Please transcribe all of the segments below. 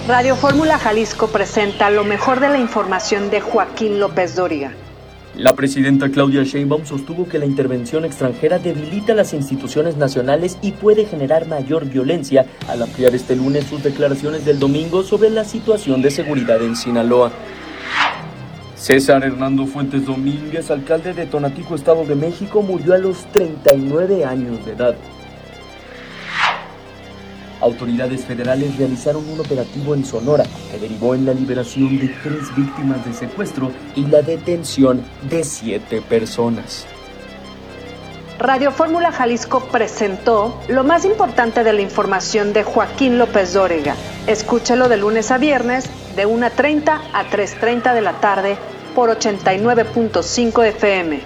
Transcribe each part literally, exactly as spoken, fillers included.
Radio Fórmula Jalisco presenta lo mejor de la información de Joaquín López Dóriga. La presidenta Claudia Sheinbaum sostuvo que la intervención extranjera debilita las instituciones nacionales y puede generar mayor violencia al ampliar este lunes sus declaraciones del domingo sobre la situación de seguridad en Sinaloa. César Hernando Fuentes Domínguez, alcalde de Tonatico, Estado de México, murió a los treinta y nueve años de edad. Autoridades federales realizaron un operativo en Sonora que derivó en la liberación de tres víctimas de secuestro y la detención de siete personas. Radio Fórmula Jalisco presentó lo más importante de la información de Joaquín López Dóriga. Escúchalo de lunes a viernes de una treinta a tres treinta de la tarde por ochenta y nueve punto cinco F M.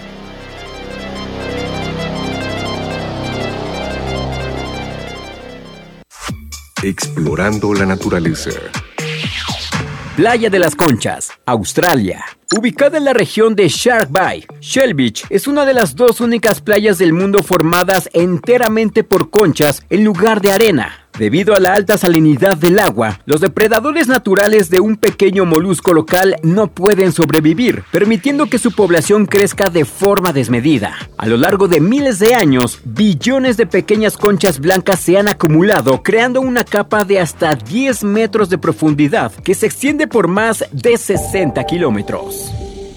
Explorando la naturaleza. Playa de las Conchas, Australia. Ubicada en la región de Shark Bay, Shell Beach es una de las dos únicas playas del mundo formadas enteramente por conchas en lugar de arena. Debido a la alta salinidad del agua, los depredadores naturales de un pequeño molusco local no pueden sobrevivir, permitiendo que su población crezca de forma desmedida. A lo largo de miles de años, billones de pequeñas conchas blancas se han acumulado, creando una capa de hasta diez metros de profundidad que se extiende por más de sesenta kilómetros.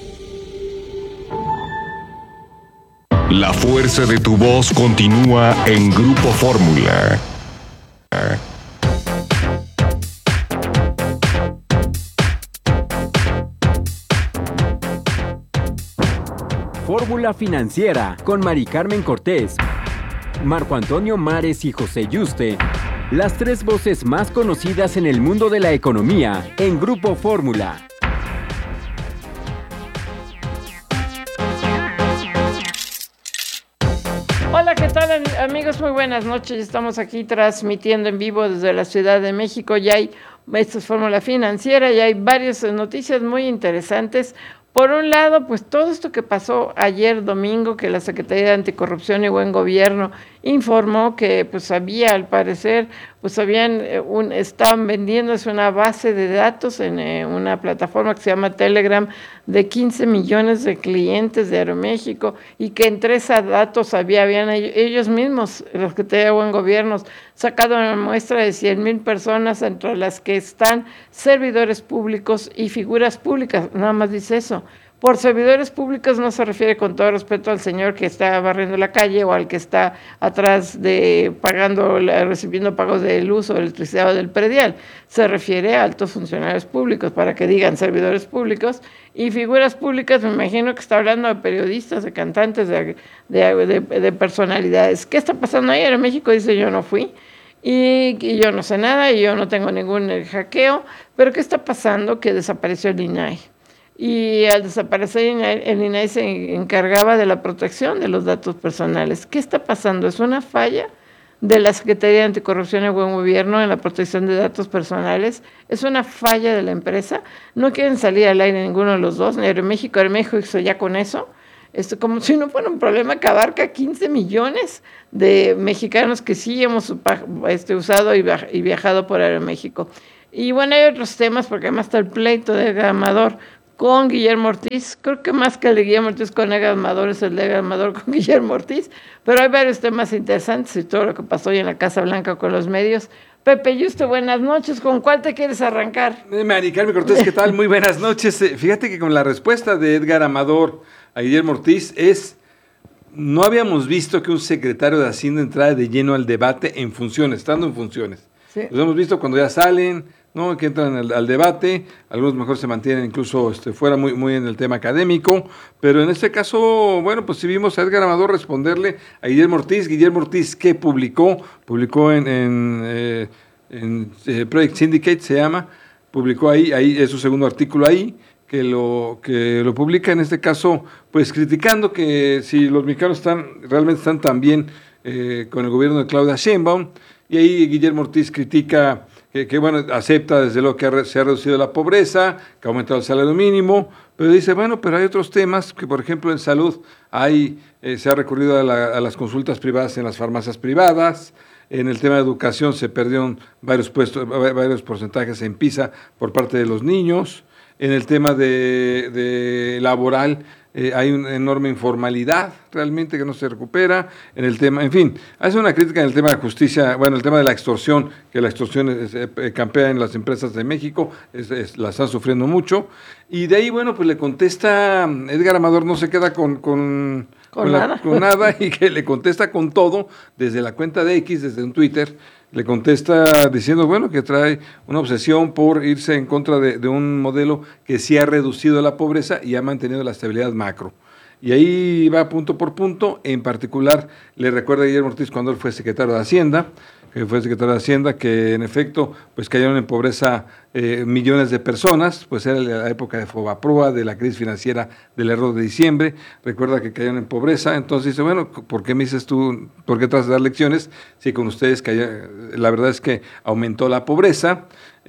La fuerza de tu voz continúa en Grupo Fórmula. Fórmula Financiera con Mari Carmen Cortés, Marco Antonio Mares y José Yuste, las tres voces más conocidas en el mundo de la economía en Grupo Fórmula. Hola, ¿qué tal, amigos? Muy buenas noches. Estamos aquí transmitiendo en vivo desde la Ciudad de México. Ya hay, esto es Fórmula Financiera, ya hay varias noticias muy interesantes. Por un lado, pues todo esto que pasó ayer domingo, que la Secretaría de Anticorrupción y Buen Gobierno informó que pues había, al parecer, pues habían, eh, un, estaban vendiéndose una base de datos en eh, una plataforma que se llama Telegram de quince millones de clientes de Aeroméxico, y que entre esos datos había, habían ellos mismos, los que tenían Buen Gobierno, sacado una muestra de cien mil personas, entre las que están servidores públicos y figuras públicas. Nada más dice eso. Por servidores públicos no se refiere, con todo respeto, al señor que está barriendo la calle o al que está atrás de pagando, recibiendo pagos de luz o electricidad o del predial. Se refiere a altos funcionarios públicos, para que digan servidores públicos. Y figuras públicas, me imagino que está hablando de periodistas, de cantantes, de, de, de, de personalidades. ¿Qué está pasando ahí? En México dice: yo no fui. Y, y yo no sé nada, y yo no tengo ningún hackeo. Pero ¿qué está pasando? Que desapareció el I N A I. Y al desaparecer el I N A I se encargaba de la protección de los datos personales. ¿Qué está pasando? ¿Es una falla de la Secretaría de Anticorrupción y Buen Gobierno en la protección de datos personales? ¿Es una falla de la empresa? No quieren salir al aire ninguno de los dos, ni Aeroméxico, Aeroméxico hizo ya con eso. Esto, como si no fuera un problema que abarca quince millones de mexicanos que sí hemos este, usado y viajado por Aeroméxico. Y bueno, hay otros temas, porque además está el pleito de Edgar Amador con Guillermo Ortiz. Creo que más que el de Guillermo Ortiz con Edgar Amador es el de Edgar Amador con Guillermo Ortiz, pero hay varios temas interesantes y todo lo que pasó hoy en la Casa Blanca con los medios. Pepe Yuste, buenas noches. ¿Con cuál te quieres arrancar? Eh, Mari Carmen Cortés, ¿qué tal? Muy buenas noches. Eh, fíjate que con la respuesta de Edgar Amador a Guillermo Ortiz es: no habíamos visto que un secretario de Hacienda entrara de lleno al debate en funciones, estando en funciones. Sí. Los hemos visto cuando ya salen, ¿no?, que entran al, al debate, algunos mejor se mantienen incluso este, fuera muy, muy en el tema académico, pero en este caso, bueno, pues sí vimos a Edgar Amador responderle a Guillermo Ortiz. Guillermo Ortiz, ¿qué publicó? Publicó en, en, eh, en eh, Project Syndicate, se llama, publicó ahí, ahí es su segundo artículo ahí, que lo, que lo publica en este caso, pues criticando que si los mexicanos están, realmente están tan bien eh, con el gobierno de Claudia Sheinbaum, y ahí Guillermo Ortiz critica que, que bueno, acepta desde luego que ha, se ha reducido la pobreza, que ha aumentado el salario mínimo, pero dice, bueno, pero hay otros temas, que por ejemplo en salud hay, eh, se ha recurrido a, la, a las consultas privadas en las farmacias privadas, En el tema de educación se perdieron varios puestos, varios porcentajes en PISA por parte de los niños. En el tema de, de laboral eh, hay una enorme informalidad realmente que no se recupera. En el tema, en fin, hace una crítica en el tema de justicia, bueno, el tema de la extorsión, que la extorsión es, eh, campea en las empresas de México, es, es, la están sufriendo mucho. Y de ahí, bueno, pues le contesta, Edgar Amador no se queda con... con Con, con, nada. la, con nada y que le contesta con todo desde la cuenta de X, desde un Twitter, le contesta diciendo, bueno, que trae una obsesión por irse en contra de, de un modelo que sí ha reducido la pobreza y ha mantenido la estabilidad macro. Y ahí va punto por punto, en particular le recuerda a Guillermo Ortiz cuando él fue secretario de Hacienda, que fue secretario de Hacienda, que en efecto pues cayeron en pobreza eh, millones de personas, pues era la época de Fobaproa, de la crisis financiera del error de diciembre, recuerda que cayeron en pobreza, entonces dice, bueno, ¿por qué me dices tú, por qué tratas de dar lecciones? Si con ustedes cayeron, la verdad es que aumentó la pobreza.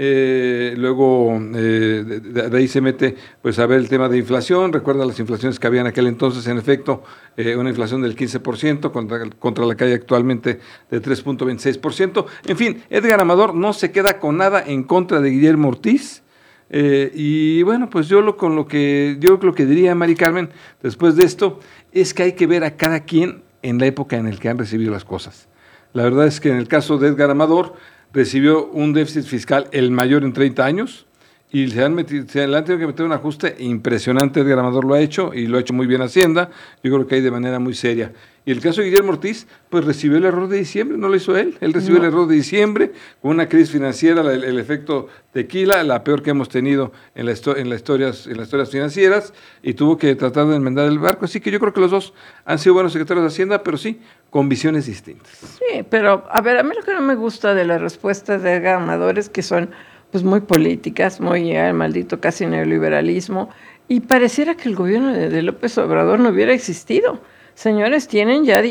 Eh, luego eh, de, de ahí se mete pues a ver el tema de inflación, recuerda las inflaciones que había en aquel entonces, en efecto eh, una inflación del quince por ciento contra, contra la que hay actualmente de tres punto veintiséis por ciento. En fin, Edgar Amador no se queda con nada en contra de Guillermo Ortiz. Eh, y bueno, pues yo lo con lo que yo lo que diría, Mari Carmen, después de esto, es que hay que ver a cada quien en la época en la que han recibido las cosas. La verdad es que en el caso de Edgar Amador recibió un déficit fiscal el mayor en treinta años y se han, metido, se le han tenido que meter un ajuste impresionante. Edgar Amador lo ha hecho y lo ha hecho muy bien Hacienda, yo creo que hay de manera muy seria. Y el caso de Guillermo Ortiz, pues recibió el error de diciembre, no lo hizo él, él recibió no. el error de diciembre, con una crisis financiera, el, el efecto tequila, la peor que hemos tenido en, la en, la historias, en las historias financieras, y tuvo que tratar de enmendar el barco. Así que yo creo que los dos han sido buenos secretarios de Hacienda, pero sí, con visiones distintas. Sí, pero a ver, a mí lo que no me gusta de las respuestas de Edgar Amador es que son pues muy políticas, muy eh, maldito casi neoliberalismo, y pareciera que el gobierno de, de López Obrador no hubiera existido. Señores, tienen ya,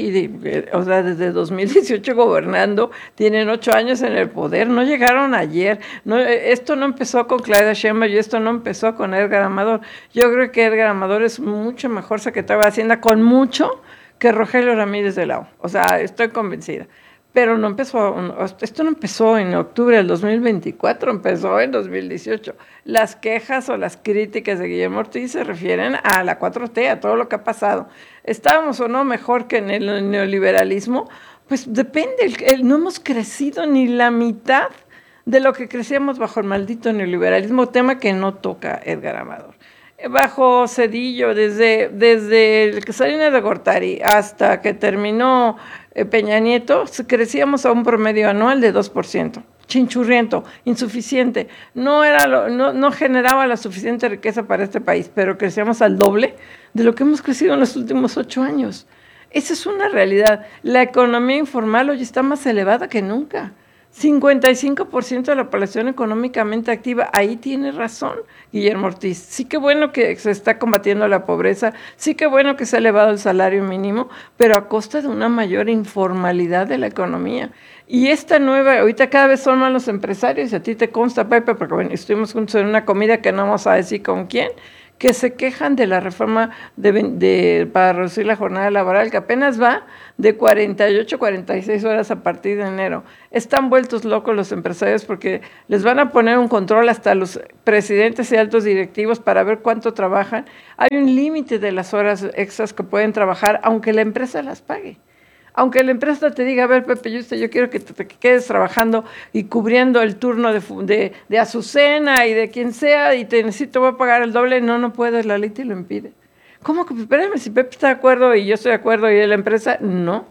o sea, desde dos mil dieciocho gobernando, tienen ocho años en el poder, no llegaron ayer, no, esto no empezó con Claudia Sheinbaum y esto no empezó con Edgar Amador. Yo creo que Edgar Amador es mucho mejor secretario de Hacienda, con mucho, que Rogelio Ramírez de la O. O sea, estoy convencida. Pero no empezó, esto no empezó en octubre del dos mil veinticuatro, empezó en dos mil dieciocho. Las quejas o las críticas de Guillermo Ortiz se refieren a la cuatro T, a todo lo que ha pasado. ¿Estábamos o no mejor que en el neoliberalismo? Pues depende, el, el, no hemos crecido ni la mitad de lo que crecíamos bajo el maldito neoliberalismo, tema que no toca Edgar Amador. Bajo Cedillo, desde, desde el que Salinas de Gortari hasta que terminó eh, Peña Nieto, crecíamos a un promedio anual de dos por ciento. Chinchurriento, insuficiente, no, era lo, no, no generaba la suficiente riqueza para este país, pero crecíamos al doble de lo que hemos crecido en los últimos ocho años. Esa es una realidad. La economía informal hoy está más elevada que nunca. cincuenta y cinco por ciento de la población económicamente activa, ahí tiene razón Guillermo Ortiz. Sí que bueno que se está combatiendo la pobreza, sí que bueno que se ha elevado el salario mínimo, pero a costa de una mayor informalidad de la economía. Y esta nueva, ahorita cada vez son más los empresarios, y a ti te consta, Pepe, porque bueno, estuvimos juntos en una comida que no vamos a decir con quién, que se quejan de la reforma de, de, para reducir la jornada laboral, que apenas va de cuarenta y ocho a cuarenta y seis horas a partir de enero. Están vueltos locos los empresarios porque les van a poner un control hasta a los presidentes y altos directivos para ver cuánto trabajan. Hay un límite de las horas extras que pueden trabajar, aunque la empresa las pague. Aunque la empresa te diga, a ver, Pepe, yo, yo quiero que te, te quedes trabajando y cubriendo el turno de, de, de Azucena y de quien sea, y te necesito, voy a pagar el doble, no, no puedes, la ley te lo impide. ¿Cómo que, espérame, si Pepe está de acuerdo y yo estoy de acuerdo y la empresa, no?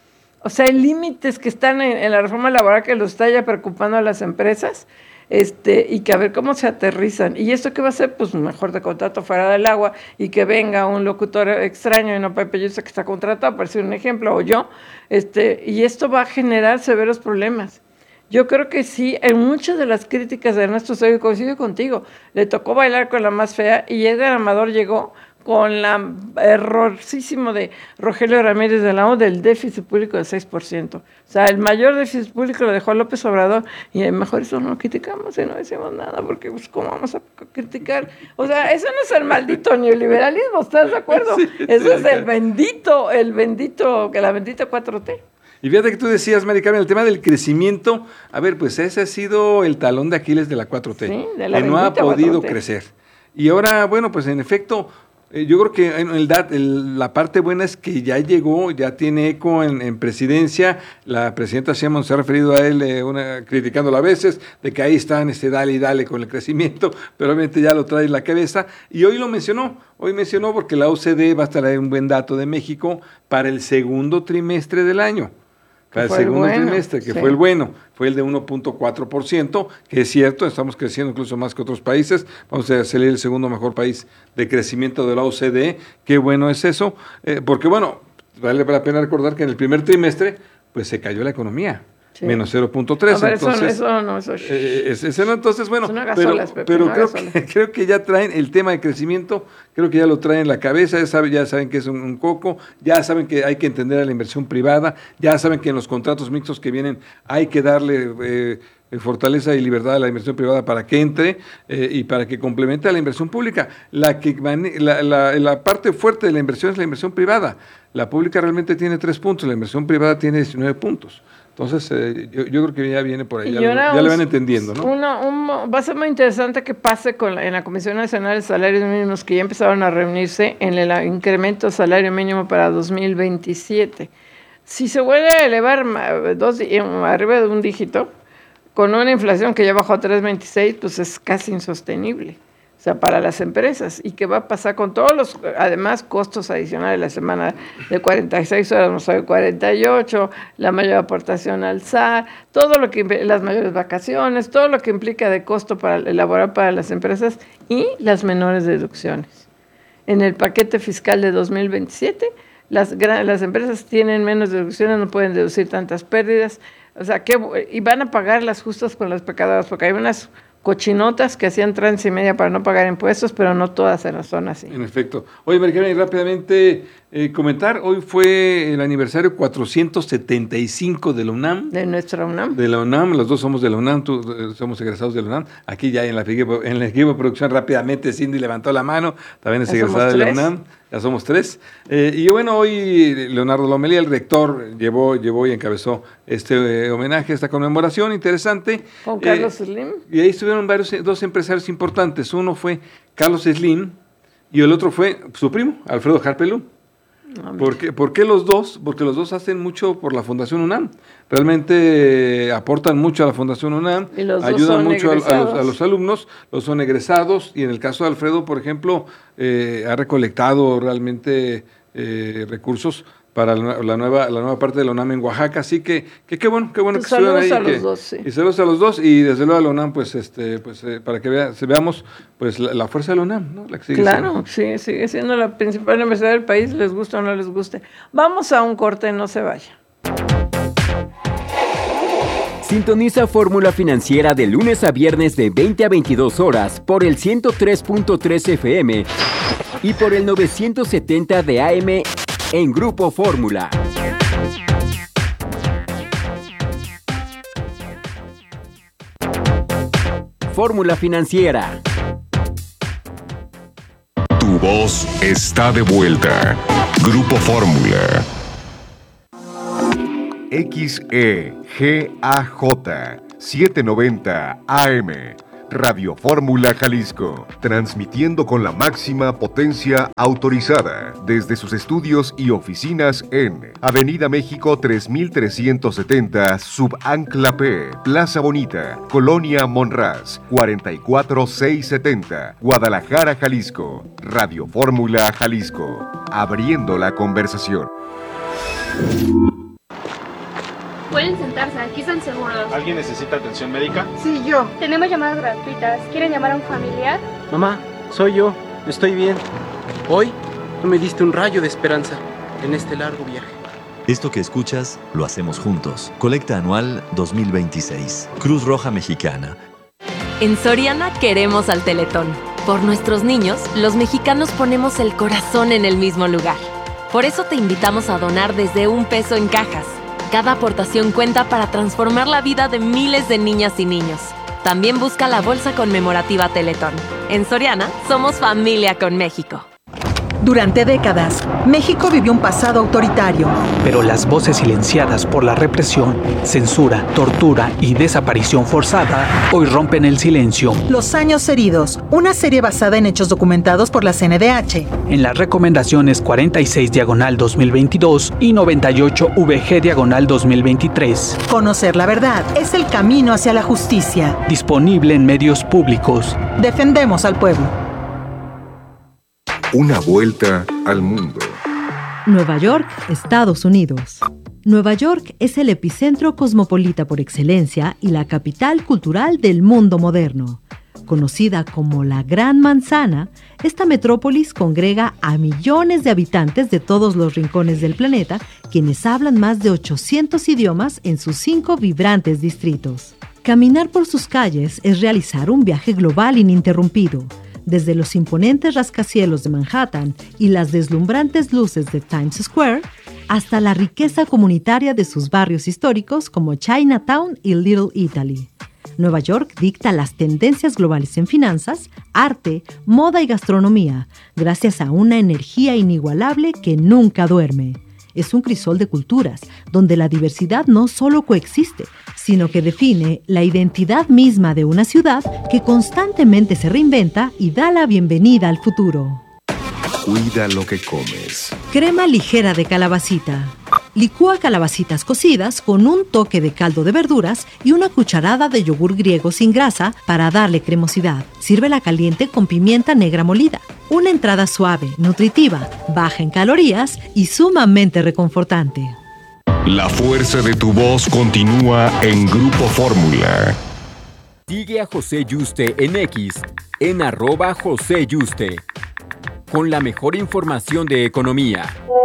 O sea, hay límites que están en, en la reforma laboral que los está ya preocupando a las empresas, este, y que a ver cómo se aterrizan. ¿Y esto qué va a hacer? Pues mejor de contrato fuera del agua y que venga un locutor extraño y no Pepe Yusa que está contratado, por decir un ejemplo, o yo, este, y esto va a generar severos problemas. Yo creo que sí, en muchas de las críticas de Ernesto Zedillo, coincido contigo, le tocó bailar con la más fea y Edgar Amador llegó con la errorcísimo de Rogelio Ramírez de la O del déficit público del seis por ciento. O sea, el mayor déficit público lo dejó López Obrador y mejor eso no lo criticamos y no decimos nada, porque pues ¿cómo vamos a criticar? O sea, eso no es el maldito neoliberalismo, ¿estás de acuerdo? Sí, eso sí, es el bendito, el bendito, que la bendita cuatro T. Y fíjate que tú decías, Mari Carmen, el tema del crecimiento, a ver, pues ese ha sido el talón de Aquiles de la cuatro T, sí, de la que no ha podido cuatro T. crecer. Y ahora, bueno, pues en efecto, eh, yo creo que en el, el, la parte buena es que ya llegó, ya tiene eco en, en presidencia. La presidenta Sheinbaum se ha referido a él, eh, una, criticándolo a veces, de que ahí están, este, dale y dale con el crecimiento, pero obviamente ya lo trae en la cabeza. Y hoy lo mencionó, hoy mencionó porque la O C D va a traer un buen dato de México para el segundo trimestre del año. Para el segundo el bueno, trimestre, que sí. fue el bueno, fue el de uno punto cuatro por ciento, que es cierto, estamos creciendo incluso más que otros países, vamos a ser el segundo mejor país de crecimiento de la O C D, qué bueno es eso, eh, porque bueno, vale la pena recordar que en el primer trimestre, pues se cayó la economía. Sí. Menos cero punto tres. Entonces, eso, eso no, eso, eh, es, es, no, entonces, bueno, no pero, solas, Pepe, pero no creo, que, creo que ya traen el tema de crecimiento, creo que ya lo traen en la cabeza, ya saben, ya saben que es un, un coco, ya saben que hay que entender a la inversión privada, ya saben que en los contratos mixtos que vienen hay que darle eh, fortaleza y libertad a la inversión privada para que entre eh, y para que complemente a la inversión pública. La, que la, la, la parte fuerte de la inversión es la inversión privada. La pública realmente tiene tres puntos, la inversión privada tiene diecinueve puntos. Entonces, eh, yo, yo creo que ya viene por ahí, ya, lo, ya lo van entendiendo, ¿no? Una, un, va a ser muy interesante que pase con la, en la Comisión Nacional de Salarios Mínimos, que ya empezaron a reunirse en el incremento de salario mínimo para dos mil veintisiete. Si se vuelve a elevar dos, arriba de un dígito, con una inflación que ya bajó a tres punto veintiséis, pues es casi insostenible. O sea, para las empresas. ¿Y qué va a pasar con todos los, además, costos adicionales? La semana de cuarenta y seis horas, no sabe, cuarenta y ocho, la mayor aportación al S A R, todo lo que, las mayores vacaciones, todo lo que implica de costo para elaborar para las empresas y las menores deducciones. En el paquete fiscal de dos mil veintisiete, las, las empresas tienen menos deducciones, no pueden deducir tantas pérdidas, o sea, que, y van a pagar las justas con las pecadoras, porque hay unas cochinotas que hacían trance y media para no pagar impuestos, pero no todas son así. En efecto. Oye, María, y rápidamente eh, comentar, hoy fue el aniversario cuatrocientos setenta y cinco de la UNAM. De nuestra UNAM. De la UNAM, los dos somos de la UNAM, tú, eh, somos egresados de la UNAM. Aquí ya en, la, en el equipo de producción rápidamente Cindy levantó la mano, también es ya egresada de la UNAM. Ya somos tres. Eh, y bueno, hoy Leonardo Lomelí, el rector, llevó, llevó y encabezó este eh, homenaje, esta conmemoración interesante. Con Carlos eh, Slim. Y ahí estuvieron varios, dos empresarios importantes. Uno fue Carlos Slim y el otro fue su primo, Alfredo Harpelú. No, ¿Por qué, ¿Por qué los dos? Porque los dos hacen mucho por la Fundación UNAM. Realmente eh, aportan mucho a la Fundación UNAM, y los ayudan dos son mucho a, a, los, a los alumnos, los son egresados, y en el caso de Alfredo, por ejemplo, eh, ha recolectado realmente eh, recursos para la, la nueva la nueva parte de la UNAM en Oaxaca, así que qué que bueno, qué bueno pues que estuvieron ahí. A que, los dos, sí. Y saludos a los dos, y desde luego a la UNAM, pues este, pues eh, para que vea, se veamos pues la, la fuerza de la UNAM, ¿no? La que sigue claro, siendo. sí, sigue siendo la principal universidad del país, les gusta o no les guste. Vamos a un corte, no se vaya. Sintoniza Fórmula Financiera de lunes a viernes de veinte a veintidós horas por el ciento tres punto tres F M y por el novecientos setenta de A M en Grupo Fórmula. Fórmula Financiera. Tu voz está de vuelta. Grupo Fórmula. X E G A J setecientos noventa A M. Radio Fórmula Jalisco, transmitiendo con la máxima potencia autorizada desde sus estudios y oficinas en Avenida México tres mil trescientos setenta, Subancla P, Plaza Bonita, Colonia Monraz, cuarenta y cuatro mil seiscientos setenta, Guadalajara, Jalisco. Radio Fórmula Jalisco, abriendo la conversación. Pueden sentarse, aquí están seguros. ¿Alguien necesita atención médica? Sí, yo. Tenemos llamadas gratuitas. ¿Quieren llamar a un familiar? Mamá, soy yo. Estoy bien. Hoy tú me diste un rayo de esperanza en este largo viaje. Esto que escuchas lo hacemos juntos. Colecta anual dos mil veintiséis. Cruz Roja Mexicana. En Soriana queremos al Teletón. Por nuestros niños, los mexicanos ponemos el corazón en el mismo lugar. Por eso te invitamos a donar desde un peso en cajas. Cada aportación cuenta para transformar la vida de miles de niñas y niños. También busca la bolsa conmemorativa Teletón. En Soriana, somos familia con México. Durante décadas, México vivió un pasado autoritario. Pero las voces silenciadas por la represión, censura, tortura y desaparición forzada hoy rompen el silencio. Los años heridos, una serie basada en hechos documentados por la C N D H. En las recomendaciones cuarenta y seis diagonal dos mil veintidós y noventa y ocho V G diagonal dos mil veintitrés. Conocer la verdad es el camino hacia la justicia. Disponible en medios públicos. Defendemos al pueblo. Una vuelta al mundo. Nueva York, Estados Unidos. Nueva York es el epicentro cosmopolita por excelencia y la capital cultural del mundo moderno. Conocida como la Gran Manzana, esta metrópolis congrega a millones de habitantes de todos los rincones del planeta, quienes hablan más de ochocientos idiomas en sus cinco vibrantes distritos. Caminar por sus calles es realizar un viaje global ininterrumpido. Desde los imponentes rascacielos de Manhattan y las deslumbrantes luces de Times Square, hasta la riqueza comunitaria de sus barrios históricos como Chinatown y Little Italy. Nueva York dicta las tendencias globales en finanzas, arte, moda y gastronomía, gracias a una energía inigualable que nunca duerme. Es un crisol de culturas, donde la diversidad no solo coexiste, sino que define la identidad misma de una ciudad que constantemente se reinventa y da la bienvenida al futuro. Cuida lo que comes. Crema ligera de calabacita. Licúa calabacitas cocidas con un toque de caldo de verduras y una cucharada de yogur griego sin grasa para darle cremosidad. Sírvela caliente con pimienta negra molida. Una entrada suave, nutritiva, baja en calorías y sumamente reconfortante. La fuerza de tu voz continúa en Grupo Fórmula. Sigue a José Yuste en X, en arroba José Yuste, con la mejor información de economía.